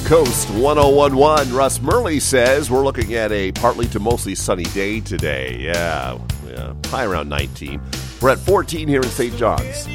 Coast 1011. Russ Murley says we're looking at a partly to mostly sunny day today. Yeah, high around 19. We're at 14 here in St. John's.